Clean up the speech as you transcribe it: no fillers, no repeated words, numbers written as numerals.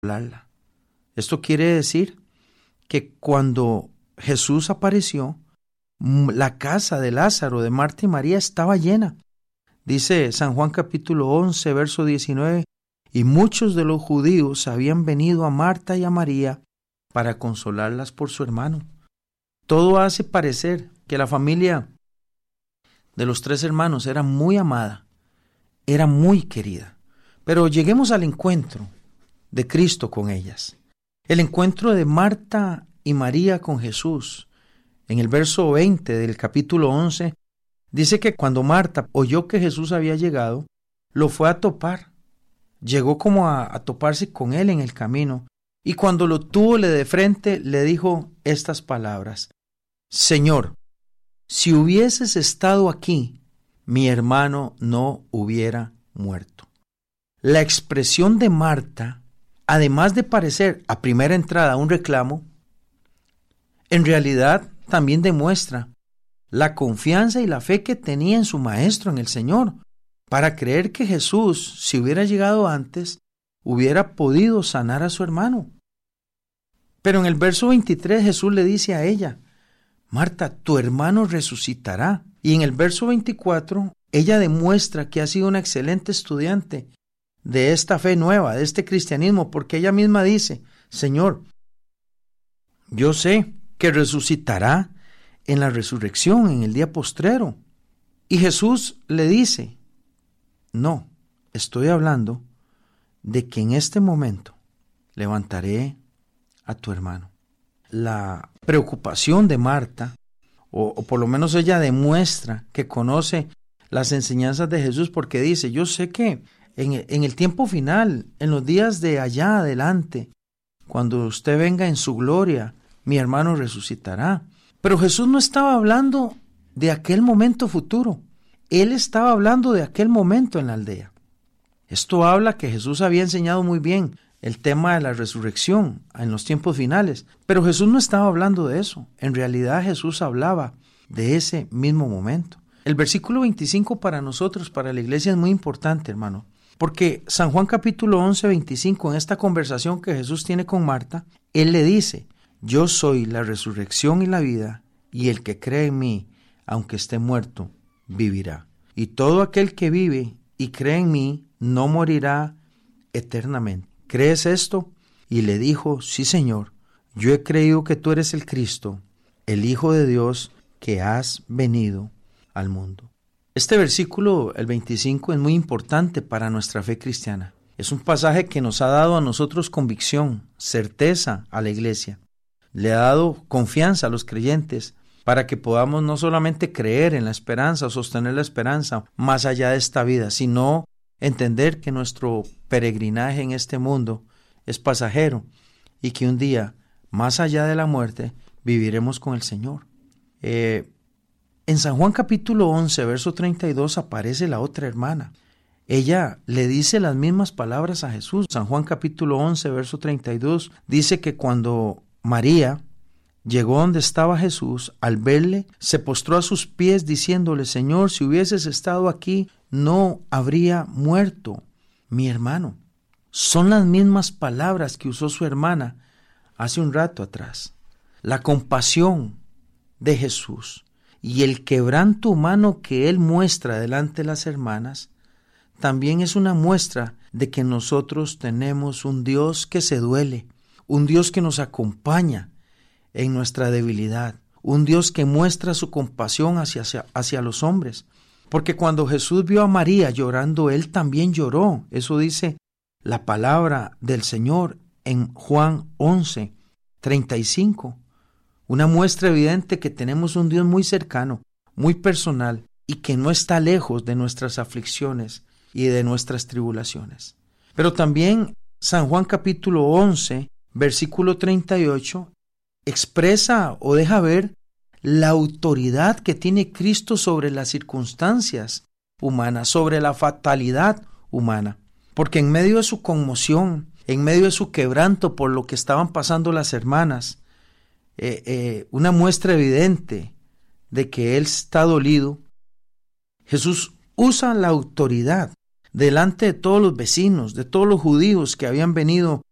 consolarla. Esto quiere decir que cuando Jesús apareció, la casa de Lázaro, de Marta y María, estaba llena. Dice San Juan capítulo 11, verso 19, y muchos de los judíos habían venido a Marta y a María para consolarlas por su hermano. Todo hace parecer que la familia de los tres hermanos era muy amada, era muy querida. Pero lleguemos al encuentro de Cristo con ellas. El encuentro de Marta y María con Jesús. En el verso 20 del capítulo 11, dice que cuando Marta oyó que Jesús había llegado, lo fue a topar. Llegó como a toparse con él en el camino, y cuando lo tuvo de frente, le dijo estas palabras: Señor, si hubieses estado aquí, mi hermano no hubiera muerto. La expresión de Marta, además de parecer a primera entrada un reclamo, en realidad también demuestra la confianza y la fe que tenía en su maestro, en el Señor, para creer que Jesús, si hubiera llegado antes, hubiera podido sanar a su hermano. Pero en el verso 23 Jesús le dice a ella: Marta, tu hermano resucitará. Y en el verso 24 ella demuestra que ha sido una excelente estudiante de esta fe nueva, de este cristianismo, porque ella misma dice: Señor, yo sé que resucitará en la resurrección, en el día postrero. Y Jesús le dice: no, estoy hablando de que en este momento levantaré a tu hermano. La preocupación de Marta, o por lo menos ella demuestra que conoce las enseñanzas de Jesús, porque dice: yo sé que en el tiempo final, en los días de allá adelante, cuando usted venga en su gloria, mi hermano resucitará. Pero Jesús no estaba hablando de aquel momento futuro. Él estaba hablando de aquel momento en la aldea. Esto habla que Jesús había enseñado muy bien el tema de la resurrección en los tiempos finales. Pero Jesús no estaba hablando de eso. En realidad Jesús hablaba de ese mismo momento. El versículo 25 para nosotros, para la iglesia, es muy importante, hermano. Porque San Juan capítulo 11, 25, en esta conversación que Jesús tiene con Marta, Él le dice: yo soy la resurrección y la vida, y el que cree en mí, aunque esté muerto, vivirá. Y todo aquel que vive y cree en mí, no morirá eternamente. ¿Crees esto? Y le dijo: sí, Señor, yo he creído que tú eres el Cristo, el Hijo de Dios, que has venido al mundo. Este versículo, el 25, es muy importante para nuestra fe cristiana. Es un pasaje que nos ha dado a nosotros convicción, certeza a la iglesia. Le ha dado confianza a los creyentes para que podamos no solamente creer en la esperanza o sostener la esperanza más allá de esta vida, sino entender que nuestro peregrinaje en este mundo es pasajero y que un día, más allá de la muerte, viviremos con el Señor. En San Juan capítulo 11, verso 32, aparece la otra hermana. Ella le dice las mismas palabras a Jesús. San Juan capítulo 11, verso 32, dice que cuando María llegó donde estaba Jesús, al verle, se postró a sus pies diciéndole: Señor, si hubieses estado aquí, no habría muerto mi hermano. Son las mismas palabras que usó su hermana hace un rato atrás. La compasión de Jesús y el quebranto humano que Él muestra delante de las hermanas también es una muestra de que nosotros tenemos un Dios que se duele, un Dios que nos acompaña en nuestra debilidad, un Dios que muestra su compasión hacia los hombres. Porque cuando Jesús vio a María llorando, Él también lloró. Eso dice la palabra del Señor en Juan 11, 35. Una muestra evidente que tenemos un Dios muy cercano, muy personal, y que no está lejos de nuestras aflicciones y de nuestras tribulaciones. Pero también San Juan capítulo 11, versículo 38, expresa o deja ver la autoridad que tiene Cristo sobre las circunstancias humanas, sobre la fatalidad humana. Porque en medio de su conmoción, en medio de su quebranto por lo que estaban pasando las hermanas, una muestra evidente de que Él está dolido, Jesús usa la autoridad delante de todos los vecinos, de todos los judíos que habían venido